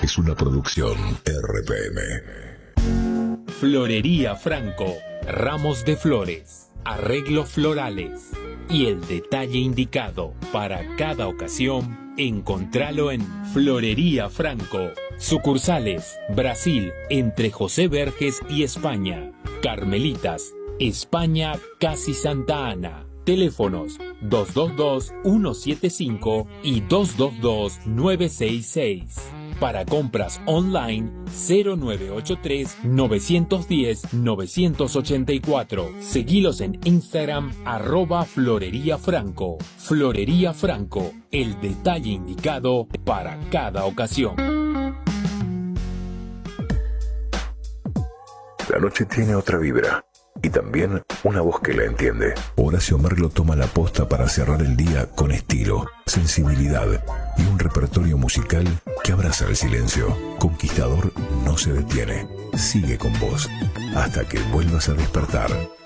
es una producción RPM. Florería Franco, ramos de flores, arreglos florales y el detalle indicado para cada ocasión, encontralo en Florería Franco. Sucursales: Brasil, entre José Verges y España. Carmelitas, España, casi Santa Ana. Teléfonos 222-175 y 222-966. Para compras online 0983-910-984. Seguilos en Instagram @Florería Franco. Florería Franco, el detalle indicado para cada ocasión. La noche tiene otra vibra y también una voz que la entiende. Horacio Merlo toma la posta para cerrar el día con estilo, sensibilidad y un repertorio musical que abraza el silencio. Conquistador no se detiene, sigue con vos hasta que vuelvas a despertar.